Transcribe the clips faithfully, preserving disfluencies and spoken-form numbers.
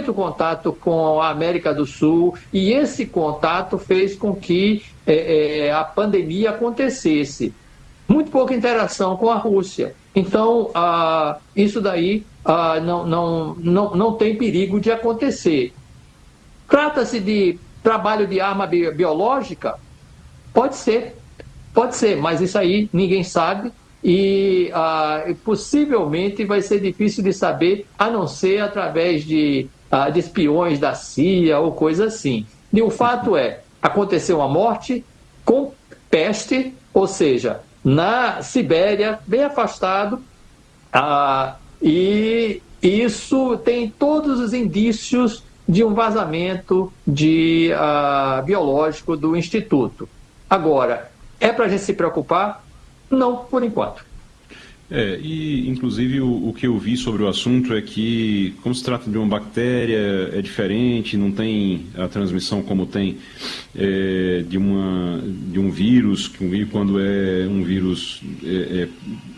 muito contato com a América do Sul, e esse contato fez com que é, é, a pandemia acontecesse. Muito pouca interação com a Rússia. Então, ah, isso daí ah, não, não, não, não tem perigo de acontecer. Trata-se de trabalho de arma bi- biológica? Pode ser, pode ser, mas isso aí ninguém sabe e ah, possivelmente vai ser difícil de saber, a não ser através de, ah, de espiões da C I A ou coisa assim. E o fato é, aconteceu uma morte com peste, ou seja, na Sibéria, bem afastado, ah, e isso tem todos os indícios de um vazamento de, ah, biológico do Instituto. Agora, é para a gente se preocupar? Não, por enquanto. É, e inclusive o, o que eu vi sobre o assunto é que, como se trata de uma bactéria, é diferente, não tem a transmissão como tem é, de, uma, de um vírus, que quando é um vírus é,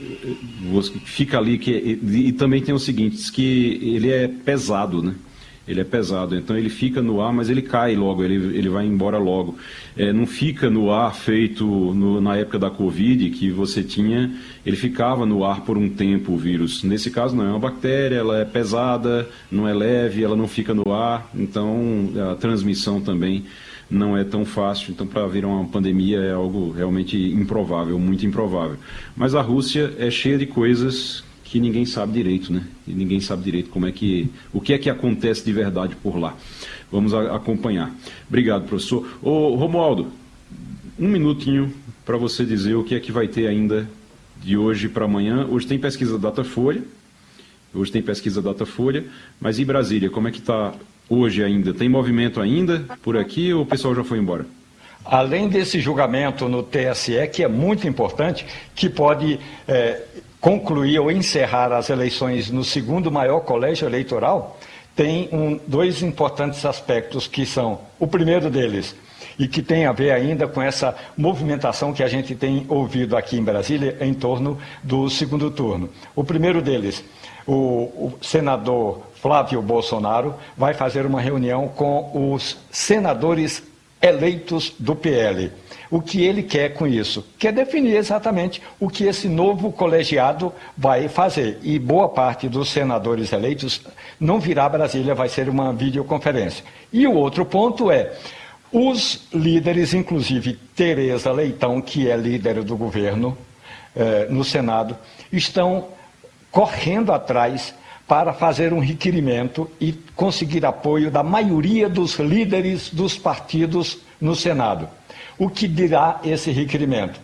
é, fica ali, que, e, e também tem o seguinte, que ele é pesado, né? Ele é pesado, então ele fica no ar, mas ele cai logo, ele, ele vai embora logo. É, não fica no ar feito no, na época da Covid, que você tinha, ele ficava no ar por um tempo, o vírus. Nesse caso não, é uma bactéria, ela é pesada, não é leve, ela não fica no ar, então a transmissão também não é tão fácil. Então, para virar uma pandemia é algo realmente improvável, muito improvável. Mas a Rússia é cheia de coisas que ninguém sabe direito, né? E ninguém sabe direito como é que, o que é que acontece de verdade por lá. Vamos a, acompanhar. Obrigado, professor. Ô, Romualdo, um minutinho para você dizer o que é que vai ter ainda de hoje para amanhã. Hoje tem pesquisa Datafolha, hoje tem pesquisa Datafolha, mas em Brasília, como é que está hoje ainda? Tem movimento ainda por aqui ou o pessoal já foi embora? Além desse julgamento no T S E, que é muito importante, que pode é, concluir ou encerrar as eleições no segundo maior colégio eleitoral, tem um, dois importantes aspectos que são, o primeiro deles, e que tem a ver ainda com essa movimentação que a gente tem ouvido aqui em Brasília em torno do segundo turno. O primeiro deles, o, o senador Flávio Bolsonaro vai fazer uma reunião com os senadores eleitos do P L. O que ele quer com isso? Quer definir exatamente o que esse novo colegiado vai fazer. E boa parte dos senadores eleitos não virá a Brasília, vai ser uma videoconferência. E o outro ponto é, os líderes, inclusive Tereza Leitão, que é líder do governo eh, no Senado, estão correndo atrás para fazer um requerimento e conseguir apoio da maioria dos líderes dos partidos no Senado. O que dirá esse requerimento?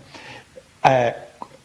É,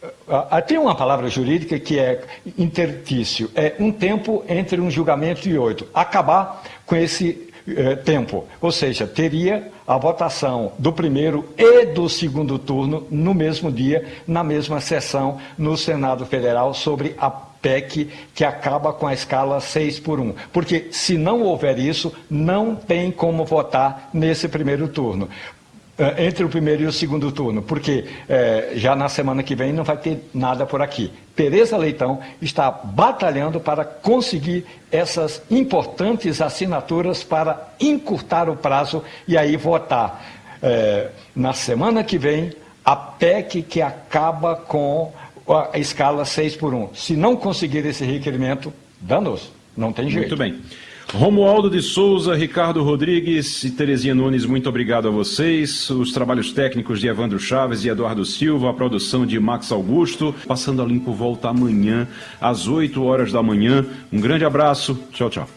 tem uma palavra jurídica que é intertício, é um tempo entre um julgamento e outro. Acabar com esse eh, tempo, ou seja, teria a votação do primeiro e do segundo turno no mesmo dia, na mesma sessão no Senado Federal sobre a P E C que acaba com a escala seis por um. Porque se não houver isso, não tem como votar nesse primeiro turno. Entre o primeiro e o segundo turno, porque eh, já na semana que vem não vai ter nada por aqui. Tereza Leitão está batalhando para conseguir essas importantes assinaturas para encurtar o prazo e aí votar eh, na semana que vem a P E C que acaba com a escala seis por um. Se não conseguir esse requerimento, danos, não tem jeito. Muito bem. Romualdo de Souza, Ricardo Rodrigues e Terezinha Nunes, muito obrigado a vocês. Os trabalhos técnicos de Evandro Chaves e Eduardo Silva, a produção de Max Augusto. Passando a Limpo volta amanhã, às oito horas da manhã. Um grande abraço. Tchau, tchau.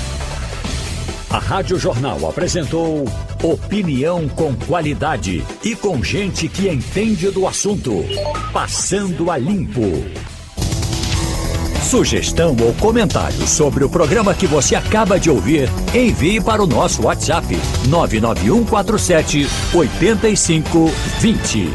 A Rádio Jornal apresentou opinião com qualidade e com gente que entende do assunto. Passando a Limpo. Sugestão ou comentário sobre o programa que você acaba de ouvir, envie para o nosso WhatsApp nove nove um quatro sete oito cinco dois zero.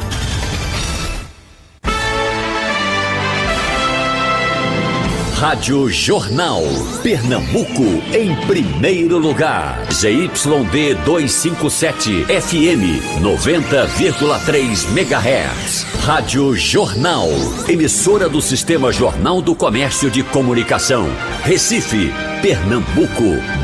Rádio Jornal, Pernambuco em primeiro lugar. Z Y D duzentos e cinquenta e sete, F M noventa vírgula três megahertz. Rádio Jornal, emissora do Sistema Jornal do Comércio de Comunicação. Recife, Pernambuco,